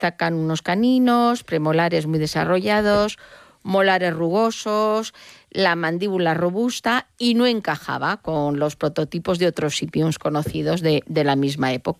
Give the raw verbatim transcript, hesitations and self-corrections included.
destacan unos caninos, premolares muy desarrollados, molares rugosos, la mandíbula robusta y no encajaba con los prototipos de otros sipions conocidos de, de la misma época.